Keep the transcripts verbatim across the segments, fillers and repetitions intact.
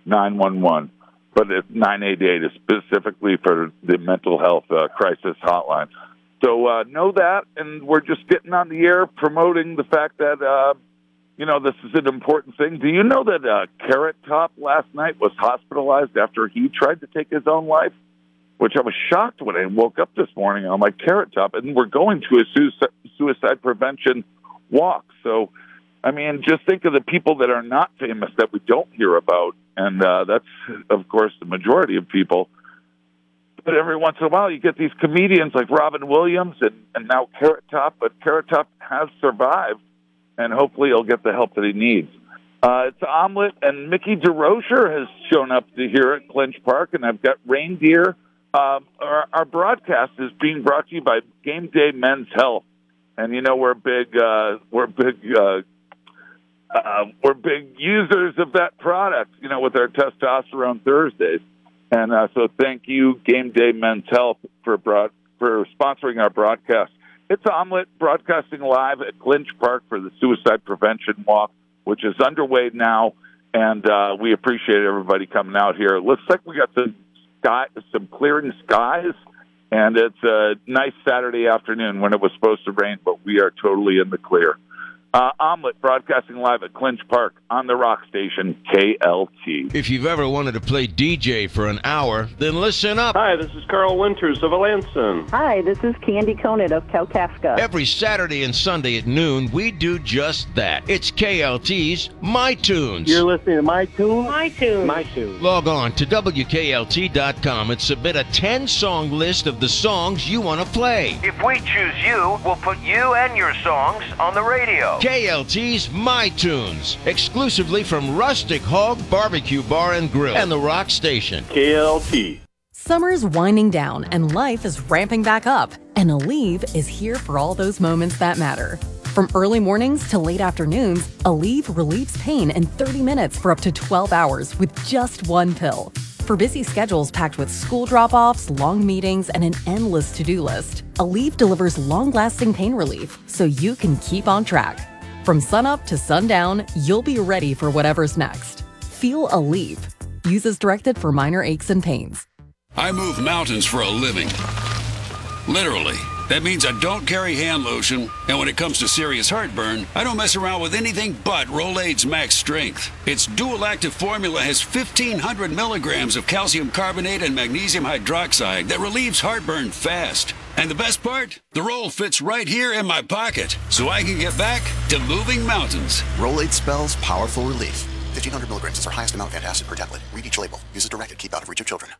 nine one one. But it's nine eight eight is specifically for the mental health uh, crisis hotline. So uh, know that, and we're just getting on the air promoting the fact that, uh, you know, this is an important thing. Do you know that uh, Carrot Top last night was hospitalized after he tried to take his own life? Which I was shocked when I woke up this morning. I'm like, Carrot Top, and we're going to a suicide, suicide prevention walk. So, I mean, just think of the people that are not famous that we don't hear about. And uh, that's, of course, the majority of people. But every once in a while, you get these comedians like Robin Williams and, and now Carrot Top. But Carrot Top has survived, and hopefully he'll get the help that he needs. Uh, it's Omelet, and Mickey DeRocher has shown up to here at Clinch Park, and I've got reindeer. Uh, our, our broadcast is being brought to you by Game Day Men's Health. And, you know, we're big, uh, we're big, uh, Uh, we're big users of that product, you know, with our Testosterone Thursdays. And uh, so thank you, Game Day Men's Health, for broad, for sponsoring our broadcast. It's Omelet broadcasting live at Clinch Park for the Suicide Prevention Walk, which is underway now. And uh, we appreciate everybody coming out here. It looks like we got some, sky, some clearing skies, and it's a nice Saturday afternoon when it was supposed to rain, but we are totally in the clear. Uh, Omelet broadcasting live at Clinch Park on the rock station K L T. If you've ever wanted to play D J for an hour, then listen up. Hi, this is Carl Winters of Alanson. Hi, this is Candy Conant of Kalkaska. Every Saturday and Sunday at noon, we do just that. It's K L T's My Tunes. You're listening to My Tunes? My Tunes. My Tunes. Log on to W K L T dot com and submit a ten-song list of the songs you want to play. If we choose you, we'll put you and your songs on the radio. K L T's My Tunes, exclusively from Rustic Hog Barbecue Bar and Grill and the Rock Station. K L T. Summer's winding down and life is ramping back up, and Aleve is here for all those moments that matter. From early mornings to late afternoons, Aleve relieves pain in thirty minutes for up to twelve hours with just one pill. For busy schedules packed with school drop-offs, long meetings, and an endless to-do list, Aleve delivers long-lasting pain relief so you can keep on track. From sunup to sundown, you'll be ready for whatever's next. Feel Aleve. Use as directed for minor aches and pains. I move mountains for a living. Literally. That means I don't carry hand lotion, and when it comes to serious heartburn, I don't mess around with anything but Rolaids Max Strength. Its dual-active formula has fifteen hundred milligrams of calcium carbonate and magnesium hydroxide that relieves heartburn fast. And the best part? The roll fits right here in my pocket, so I can get back to moving mountains. Rolaids spells powerful relief. fifteen hundred milligrams is our highest amount of antacid per tablet. Read each label. Use as directed. Keep out of reach of children.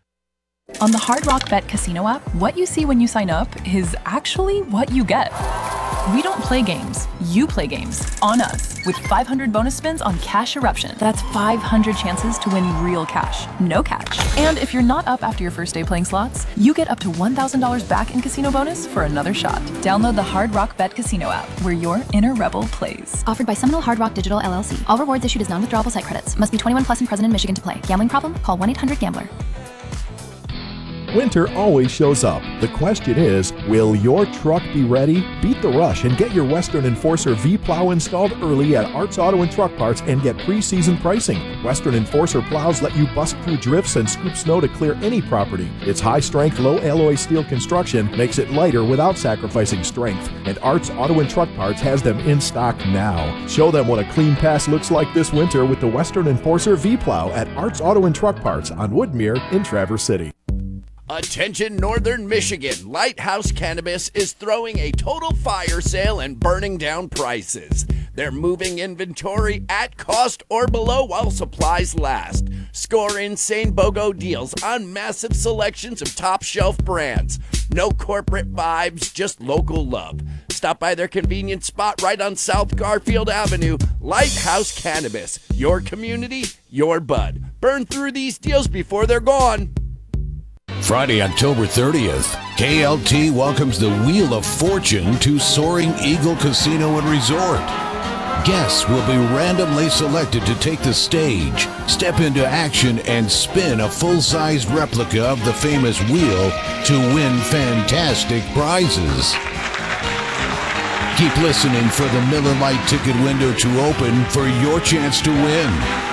On the Hard Rock Bet Casino app, what you see when you sign up is actually what you get. We don't play games. You play games. On us. With five hundred bonus spins on Cash Eruption. That's five hundred chances to win real cash. No catch. And if you're not up after your first day playing slots, you get up to one thousand dollars back in casino bonus for another shot. Download the Hard Rock Bet Casino app, where your inner rebel plays. Offered by Seminole Hard Rock Digital L L C. All rewards issued as non-withdrawable site credits. Must be twenty-one plus and present in Michigan to play. Gambling problem? Call one eight hundred gambler. Winter always shows up. The question is, will your truck be ready? Beat the rush and get your Western Enforcer V-Plow installed early at Arts Auto and Truck Parts and get pre-season pricing. Western Enforcer plows let you bust through drifts and scoop snow to clear any property. Its high-strength, low-alloy steel construction makes it lighter without sacrificing strength. And Arts Auto and Truck Parts has them in stock now. Show them what a clean pass looks like this winter with the Western Enforcer V-Plow at Arts Auto and Truck Parts on Woodmere in Traverse City. Attention Northern Michigan, Lighthouse Cannabis is throwing a total fire sale and burning down prices. They're moving inventory at cost or below while supplies last. Score insane BOGO deals on massive selections of top shelf brands. No corporate vibes, just local love. Stop by their convenient spot right on South Garfield Avenue. Lighthouse Cannabis, your community, your bud. Burn through these deals before they're gone. Friday, October thirtieth, K L T welcomes the Wheel of Fortune to Soaring Eagle Casino and Resort. Guests will be randomly selected to take the stage, step into action, and spin a full-sized replica of the famous wheel to win fantastic prizes. Keep listening for the Miller Lite ticket window to open for your chance to win.